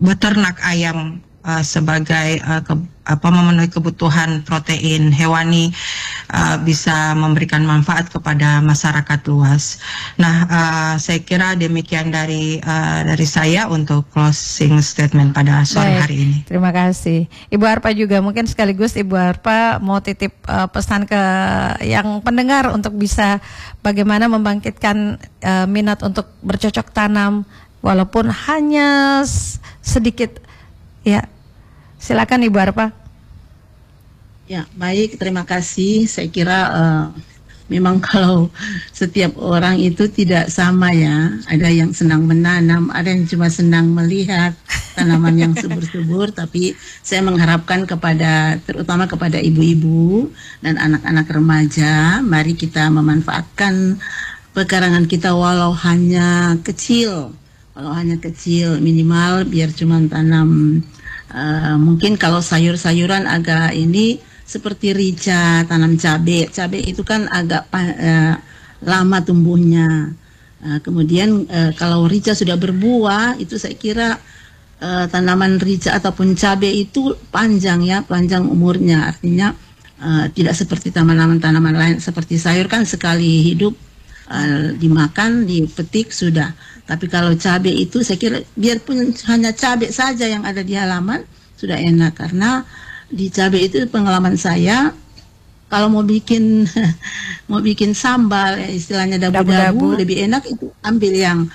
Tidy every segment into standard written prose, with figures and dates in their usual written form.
beternak ayam sebagai memenuhi kebutuhan protein hewani bisa memberikan manfaat kepada masyarakat luas. Nah, saya kira demikian dari saya untuk closing statement pada sore hari ini. Terima kasih. Ibu Arpa juga mungkin sekaligus Ibu Arpa mau titip pesan ke yang pendengar untuk bisa bagaimana membangkitkan minat untuk bercocok tanam walaupun hanya sedikit ya. Silakan Ibu Arpa. Ya, baik, terima kasih. Saya kira memang kalau setiap orang itu tidak sama ya. Ada yang senang menanam, ada yang cuma senang melihat tanaman yang subur-subur. Tapi saya mengharapkan terutama kepada ibu-ibu dan anak-anak remaja, mari kita memanfaatkan pekarangan kita walau hanya kecil. Minimal biar cuma tanam. Mungkin kalau sayur-sayuran agak ini seperti rica, tanam cabai itu kan agak lama tumbuhnya. Kemudian kalau rica sudah berbuah itu saya kira tanaman rica ataupun cabai itu panjang umurnya, artinya tidak seperti tanaman-tanaman lain seperti sayur kan sekali hidup dimakan, dipetik sudah. Tapi kalau cabai itu saya kira biarpun hanya cabai saja yang ada di halaman sudah enak, karena di cabai itu pengalaman saya kalau mau bikin sambal istilahnya dabu-dabu lebih enak itu ambil yang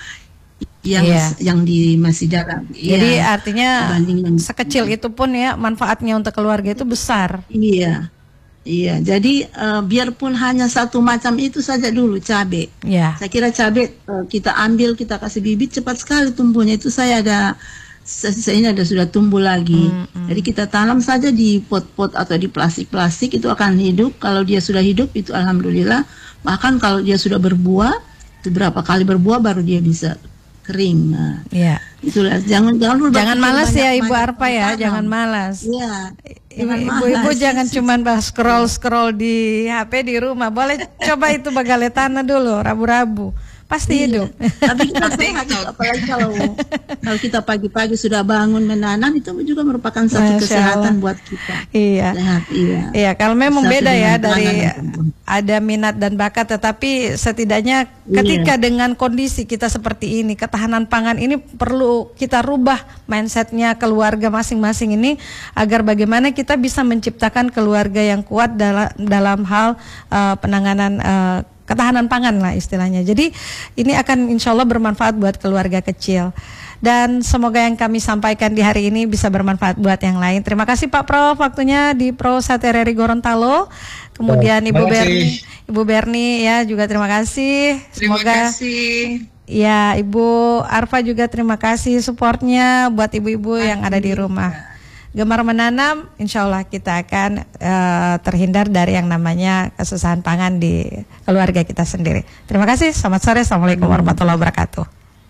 di masih dalam. Jadi artinya sekecil itu pun ya manfaatnya untuk keluarga itu besar. Iya, jadi biarpun hanya satu macam itu saja dulu cabai. Yeah. Saya kira cabai kita ambil, kita kasih bibit cepat sekali tumbuhnya. Itu saya ini sudah tumbuh lagi. Jadi kita tanam saja di pot-pot atau di plastik-plastik itu akan hidup. Kalau dia sudah hidup itu alhamdulillah. Bahkan kalau dia sudah berbuah, itu berapa kali berbuah baru dia bisa kering. Nah, itulah jangan malas ya Ibu Arpa ya, jangan malas. Iya. Ibu-ibu jangan cuma scroll di HP di rumah. Boleh coba itu bagaletana dulu, rabu-rabu. Pasti hidup. Tapi kita sehat, apalagi kalau kita pagi-pagi sudah bangun menanam itu juga merupakan satu kesehatan buat kita. Iya. Sehat, iya. Kalau memang beda ya dari ada minat dan bakat, tetapi setidaknya ketika dengan kondisi kita seperti ini, ketahanan pangan ini perlu kita rubah mindsetnya keluarga masing-masing ini agar bagaimana kita bisa menciptakan keluarga yang kuat dalam hal penanganan ketahanan pangan lah istilahnya. Jadi ini akan insya Allah bermanfaat buat keluarga kecil. Dan semoga yang kami sampaikan di hari ini bisa bermanfaat buat yang lain. Terima kasih Pak Prof waktunya di Pro Satereri Gorontalo. Kemudian Ibu Berni ya juga terima kasih. Terima kasih. Ya Ibu Arpa juga terima kasih supportnya buat ibu-ibu yang ada di rumah. Gemar menanam, insya Allah kita akan terhindar dari yang namanya kesusahan pangan di keluarga kita sendiri. Terima kasih, selamat sore, Assalamualaikum warahmatullahi wabarakatuh.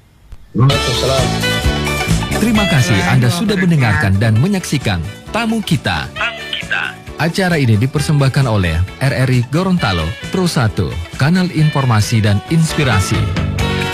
Terima kasih Anda sudah mendengarkan dan menyaksikan Tamu Kita. Acara ini dipersembahkan oleh RRI Gorontalo Pro 1, kanal informasi dan inspirasi.